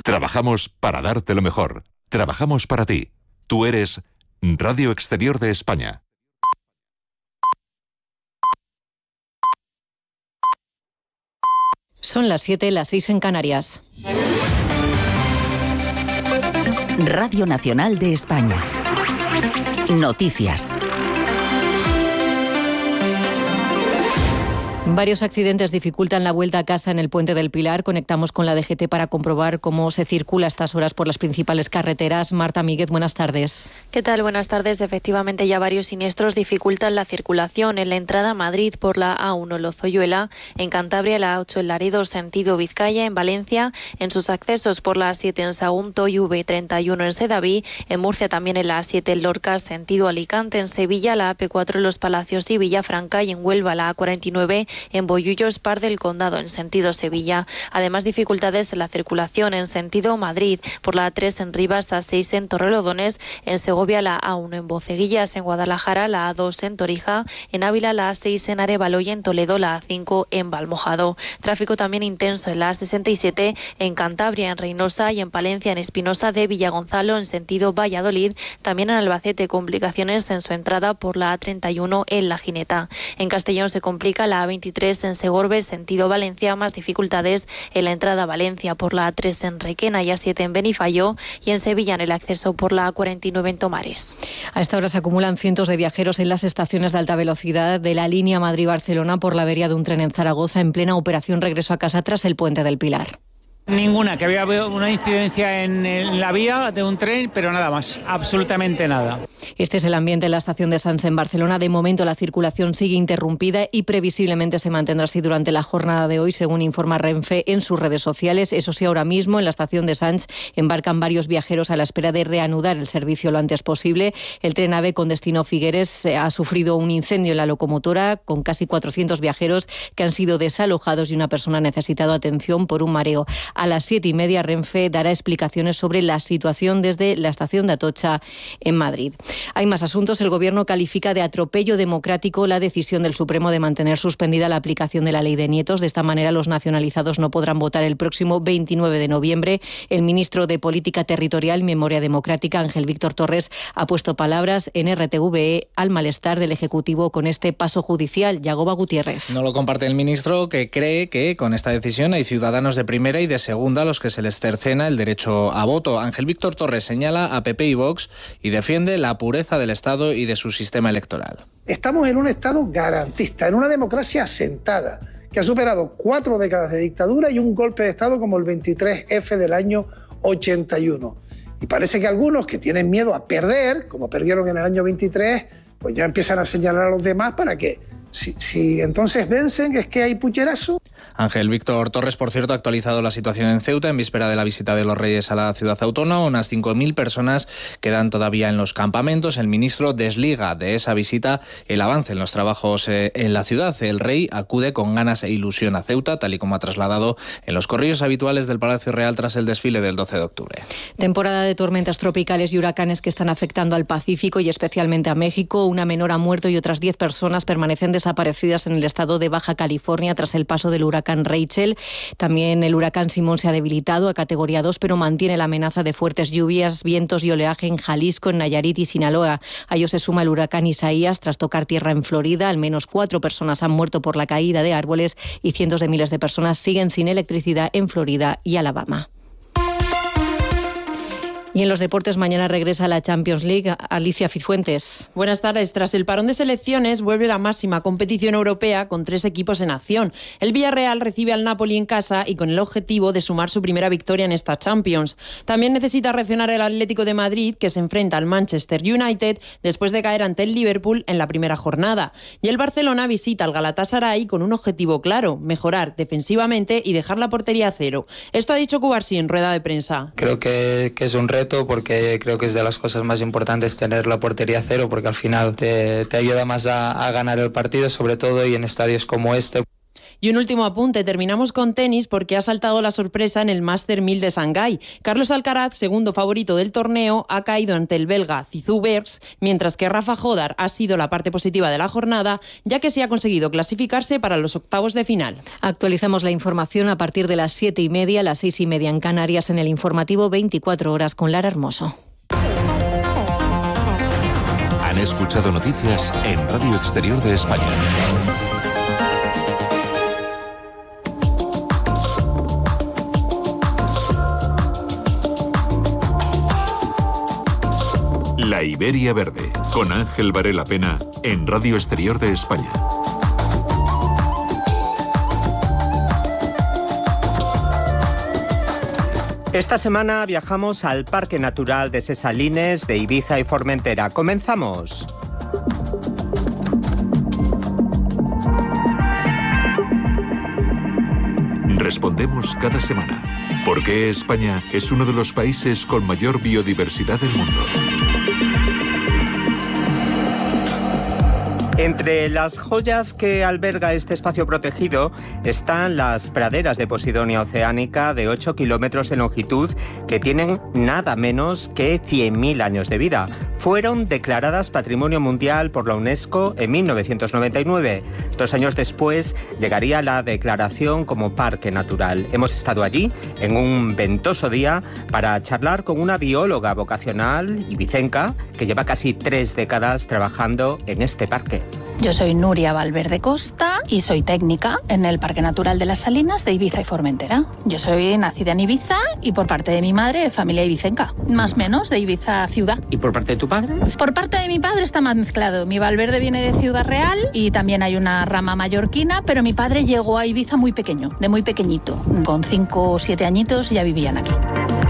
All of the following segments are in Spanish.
Trabajamos para darte lo mejor. Trabajamos para ti. Tú eres Radio Exterior de España. Son las 7, las 6 en Canarias. Radio Nacional de España. Noticias. Varios accidentes dificultan la vuelta a casa en el Puente del Pilar. Conectamos con la DGT para comprobar cómo se circula a estas horas por las principales carreteras. Marta Míguez, buenas tardes. ¿Qué tal? Buenas tardes. Efectivamente, ya varios siniestros dificultan la circulación en la entrada a Madrid por la A1 Lozoyuela, en Cantabria la A8 en Laredo, sentido Vizcaya, en Valencia, en sus accesos por la A7 en Sagunto y V31 en Sedaví, en Murcia también en la A7 en Lorca, sentido Alicante, en Sevilla la AP4 en Los Palacios y Villafranca, y en Huelva la A49 en Bollullos, Par del Condado, en sentido Sevilla. Además, dificultades en la circulación en sentido Madrid, por la A3 en Rivas, A6 en Torrelodones, en Segovia la A1 en Boceguillas, en Guadalajara la A2 en Torija, en Ávila la A6 en Arévalo y en Toledo la A5 en Valmojado. Tráfico también intenso en la A67 en Cantabria, en Reynosa, y en Palencia, en Espinosa de Villagonzalo, en sentido Valladolid. También en Albacete, complicaciones en su entrada por la A31 en La Gineta. En Castellón se complica la A23 en Segorbe, sentido Valencia, más dificultades en la entrada a Valencia por la A3 en Requena y A7 en Benifayó, y en Sevilla en el acceso por la A49 en Tomares. A esta hora se acumulan cientos de viajeros en las estaciones de alta velocidad de la línea Madrid-Barcelona por la avería de un tren en Zaragoza en plena operación regreso a casa tras el Puente del Pilar. Ninguna, que había una incidencia en la vía de un tren, pero nada más, absolutamente nada. Este es el ambiente en la estación de Sants en Barcelona. De momento la circulación sigue interrumpida y previsiblemente se mantendrá así durante la jornada de hoy, según informa Renfe en sus redes sociales. Eso sí, ahora mismo en la estación de Sants embarcan varios viajeros a la espera de reanudar el servicio lo antes posible. El tren AVE con destino Figueres ha sufrido un incendio en la locomotora con casi 400 viajeros que han sido desalojados y una persona ha necesitado atención por un mareo. A las 7:30 Renfe dará explicaciones sobre la situación desde la estación de Atocha en Madrid. Hay más asuntos. El Gobierno califica de atropello democrático la decisión del Supremo de mantener suspendida la aplicación de la ley de nietos. De esta manera, los nacionalizados no podrán votar el próximo 29 de noviembre. El ministro de Política Territorial y Memoria Democrática, Ángel Víctor Torres, ha puesto palabras en RTVE al malestar del Ejecutivo con este paso judicial. Yagoba Gutiérrez. No lo comparte el ministro, que cree que con esta decisión hay ciudadanos de primera y de segunda a los que se les cercena el derecho a voto. Ángel Víctor Torres señala a PP y Vox y defiende la pureza del Estado y de su sistema electoral. Estamos en un Estado garantista, en una democracia asentada, que ha superado 4 décadas de dictadura y un golpe de Estado como el 23F del año 81. Y parece que algunos que tienen miedo a perder, como perdieron en el año 23, pues ya empiezan a señalar a los demás para que si entonces vencen, es que hay pucherazo. Ángel Víctor Torres, por cierto, ha actualizado la situación en Ceuta en víspera de la visita de los Reyes a la ciudad autónoma. Unas 5.000 personas quedan todavía en los campamentos. El ministro desliga de esa visita el avance en los trabajos en la ciudad. El rey acude con ganas e ilusión a Ceuta, tal y como ha trasladado en los corrillos habituales del Palacio Real tras el desfile del 12 de octubre. Temporada de tormentas tropicales y huracanes que están afectando al Pacífico y especialmente a México. Una menor ha muerto y otras 10 personas permanecen desaparecidas en el estado de Baja California tras el paso del huracán Rachel. También el huracán Simón se ha debilitado a categoría 2, pero mantiene la amenaza de fuertes lluvias, vientos y oleaje en Jalisco, en Nayarit y Sinaloa. A ello se suma el huracán Isaías tras tocar tierra en Florida. Al menos 4 personas han muerto por la caída de árboles y cientos de miles de personas siguen sin electricidad en Florida y Alabama. Y en los deportes, mañana regresa la Champions League. Alicia Cifuentes. Buenas tardes. Tras el parón de selecciones, vuelve la máxima competición europea con 3 equipos en acción. El Villarreal recibe al Napoli en casa y con el objetivo de sumar su primera victoria en esta Champions. También necesita reaccionar el Atlético de Madrid, que se enfrenta al Manchester United después de caer ante el Liverpool en la primera jornada. Y el Barcelona visita al Galatasaray con un objetivo claro: mejorar defensivamente y dejar la portería a cero. Esto ha dicho Cubarsí en rueda de prensa. Creo que es un reto, porque creo que es de las cosas más importantes tener la portería a cero, porque al final te ayuda más a ganar el partido, sobre todo y en estadios como este. Y un último apunte, terminamos con tenis porque ha saltado la sorpresa en el Master 1000 de Shanghái. Carlos Alcaraz, segundo favorito del torneo, ha caído ante el belga Zizou Bergs, mientras que Rafa Jodar ha sido la parte positiva de la jornada, ya que se ha conseguido clasificarse para los octavos de final. Actualizamos la información a partir de las 7:30, las 6:30 en Canarias, en el informativo 24 horas con Lara Hermoso. Han escuchado noticias en Radio Exterior de España. La Iberia Verde, con Ángel Varela Pena, en Radio Exterior de España. Esta semana viajamos al Parque Natural de Ses Salines de Ibiza y Formentera. ¡Comenzamos! Respondemos cada semana. ¿Por qué España es uno de los países con mayor biodiversidad del mundo? Entre las joyas que alberga este espacio protegido están las praderas de Posidonia oceánica de 8 kilómetros de longitud que tienen nada menos que 100.000 años de vida. Fueron declaradas Patrimonio Mundial por la UNESCO en 1999. 2 años después llegaría la declaración como Parque Natural. Hemos estado allí en un ventoso día para charlar con una bióloga vocacional ibicenca que lleva casi 3 décadas trabajando en este parque. Yo soy Nuria Valverde Costa y soy técnica en el Parque Natural de las Salinas de Ibiza y Formentera. Yo soy nacida en Ibiza y por parte de mi madre de familia ibicenca, más o menos de Ibiza ciudad. ¿Y por parte de tu padre? Por parte de mi padre está más mezclado. Mi Valverde viene de Ciudad Real y también hay una rama mallorquina, pero mi padre llegó a Ibiza muy pequeño, de muy pequeñito. Con 5 o 7 añitos ya vivían aquí.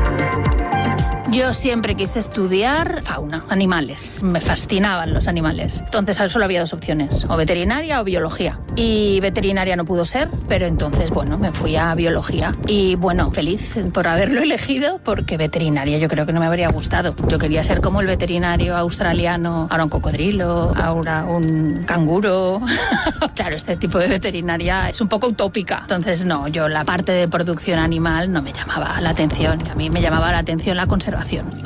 Yo siempre quise estudiar fauna, animales. Me fascinaban los animales. Entonces solo había 2 opciones, o veterinaria o biología. Y veterinaria no pudo ser, pero entonces, bueno, me fui a biología. Y bueno, feliz por haberlo elegido, porque veterinaria yo creo que no me habría gustado. Yo quería ser como el veterinario australiano, ahora un cocodrilo, ahora un canguro. Claro, este tipo de veterinaria es un poco utópica. Entonces no, yo la parte de producción animal no me llamaba la atención. A mí me llamaba la atención la conservación.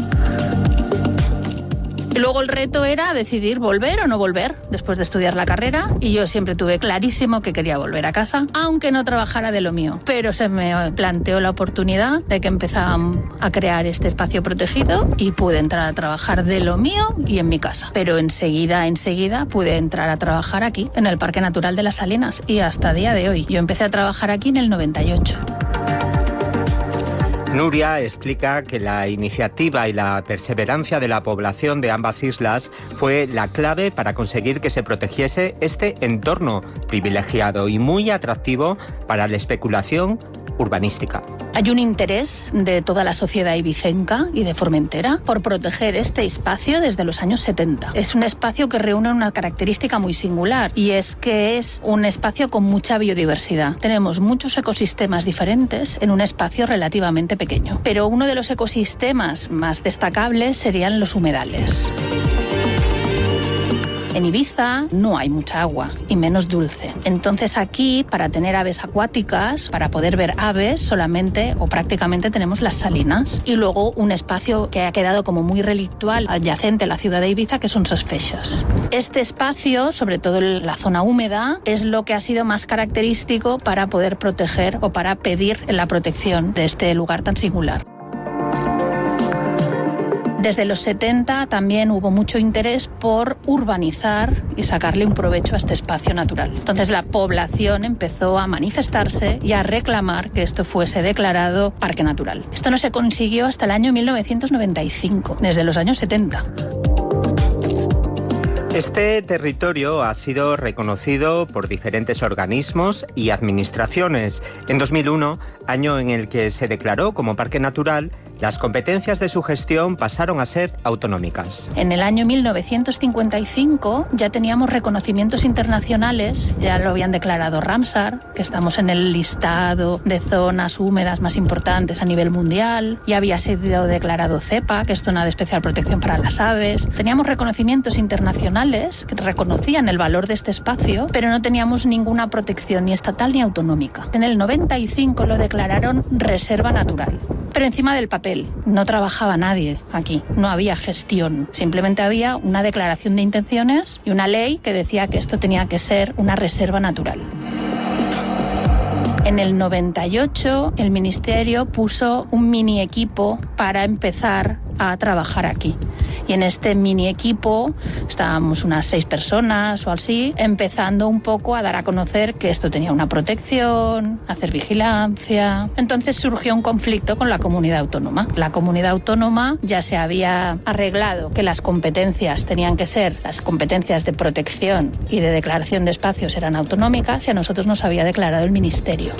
Y luego el reto era decidir volver o no volver después de estudiar la carrera, y yo siempre tuve clarísimo que quería volver a casa, aunque no trabajara de lo mío. Pero se me planteó la oportunidad de que empezaban a crear este espacio protegido y pude entrar a trabajar de lo mío y en mi casa. Pero enseguida pude entrar a trabajar aquí, en el Parque Natural de las Salinas, y hasta día de hoy. Yo empecé a trabajar aquí en el 98. Nuria explica que la iniciativa y la perseverancia de la población de ambas islas fue la clave para conseguir que se protegiese este entorno privilegiado y muy atractivo para la especulación urbanística. Hay un interés de toda la sociedad ibicenca y de Formentera por proteger este espacio desde los años 70. Es un espacio que reúne una característica muy singular, y es que es un espacio con mucha biodiversidad. Tenemos muchos ecosistemas diferentes en un espacio relativamente pequeño, pero uno de los ecosistemas más destacables serían los humedales. En Ibiza no hay mucha agua y menos dulce. Entonces aquí, para tener aves acuáticas, para poder ver aves, solamente o prácticamente tenemos las salinas. Y luego un espacio que ha quedado como muy relictual adyacente a la ciudad de Ibiza, que son Ses Feixes. Este espacio, sobre todo la zona húmeda, es lo que ha sido más característico para poder proteger o para pedir la protección de este lugar tan singular. Desde los 70 también hubo mucho interés por urbanizar y sacarle un provecho a este espacio natural. Entonces la población empezó a manifestarse y a reclamar que esto fuese declarado parque natural. Esto no se consiguió hasta el año 1995, desde los años 70. Este territorio ha sido reconocido por diferentes organismos y administraciones. En 2001, año en el que se declaró como parque natural, Las competencias de su gestión pasaron a ser autonómicas. En el año 1955 ya teníamos reconocimientos internacionales, ya lo habían declarado Ramsar, que estamos en el listado de zonas húmedas más importantes a nivel mundial, ya había sido declarado CEPA, que es zona de especial protección para las aves. Teníamos reconocimientos internacionales que reconocían el valor de este espacio, pero no teníamos ninguna protección ni estatal ni autonómica. En el 95 lo declararon reserva natural. Pero encima del papel, no trabajaba nadie aquí, no había gestión, simplemente había una declaración de intenciones y una ley que decía que esto tenía que ser una reserva natural. En el 98 el Ministerio puso un mini equipo para empezar a trabajar aquí. Y en este mini equipo estábamos unas 6 personas o así, empezando un poco a dar a conocer que esto tenía una protección, hacer vigilancia. Entonces surgió un conflicto con la comunidad autónoma. La comunidad autónoma ya se había arreglado que las competencias tenían que ser, las competencias de protección y de declaración de espacios eran autonómicas y a nosotros nos había declarado el Ministerio.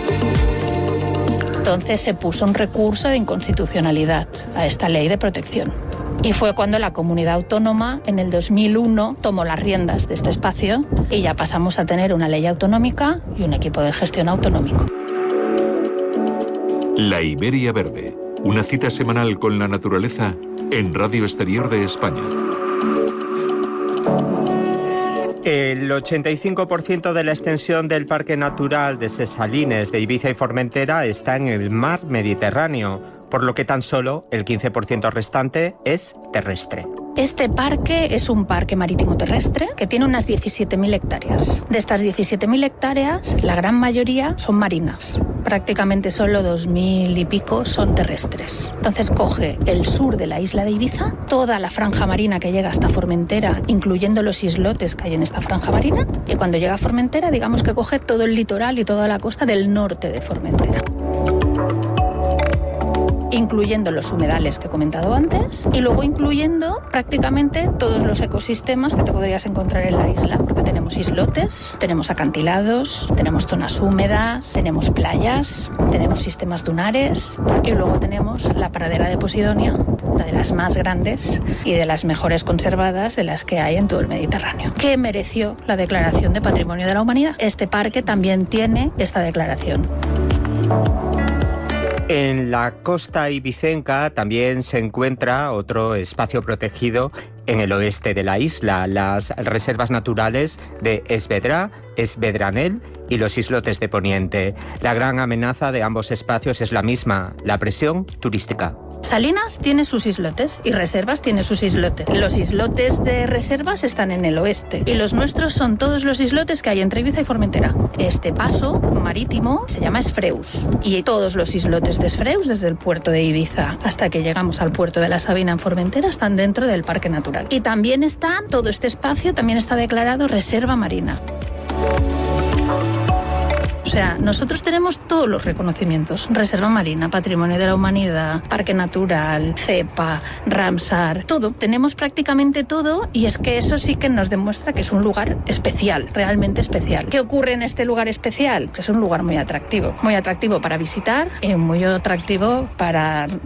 Entonces se puso un recurso de inconstitucionalidad a esta ley de protección. Y fue cuando la comunidad autónoma en el 2001 tomó las riendas de este espacio y ya pasamos a tener una ley autonómica y un equipo de gestión autonómico. La Iberia Verde, una cita semanal con la naturaleza en Radio Exterior de España. El 85% de la extensión del Parque Natural de Ses Salines de Ibiza y Formentera está en el mar Mediterráneo, por lo que tan solo el 15% restante es terrestre. Este parque es un parque marítimo terrestre que tiene unas 17.000 hectáreas. De estas 17.000 hectáreas, la gran mayoría son marinas. Prácticamente solo 2.000 y pico son terrestres. Entonces coge el sur de la isla de Ibiza, toda la franja marina que llega hasta Formentera, incluyendo los islotes que hay en esta franja marina, y cuando llega a Formentera, digamos que coge todo el litoral y toda la costa del norte de Formentera, incluyendo los humedales que he comentado antes y luego incluyendo prácticamente todos los ecosistemas que te podrías encontrar en la isla, porque tenemos islotes, tenemos acantilados, tenemos zonas húmedas, tenemos playas, tenemos sistemas dunares y luego tenemos la pradera de Posidonia, una de las más grandes y de las mejores conservadas de las que hay en todo el Mediterráneo, que mereció la declaración de Patrimonio de la Humanidad. Este parque también tiene esta declaración. En la costa ibicenca también se encuentra otro espacio protegido en el oeste de la isla, las reservas naturales de Esvedra, Esvedranel y los islotes de Poniente. La gran amenaza de ambos espacios es la misma, la presión turística. Salinas tiene sus islotes y Reservas tiene sus islotes. Los islotes de Reservas están en el oeste y los nuestros son todos los islotes que hay entre Ibiza y Formentera. Este paso marítimo se llama Esfreus y todos los islotes de Esfreus, desde el puerto de Ibiza hasta que llegamos al puerto de la Sabina en Formentera, están dentro del Parque Natural. Y también todo este espacio también está declarado Reserva Marina. O sea, nosotros tenemos todos los reconocimientos: Reserva Marina, Patrimonio de la Humanidad, Parque Natural, CEPA, Ramsar, todo. Tenemos prácticamente todo y es que eso sí que nos demuestra que es un lugar especial, realmente especial. ¿Qué ocurre en este lugar especial? Que es un lugar muy atractivo para visitar y muy atractivo para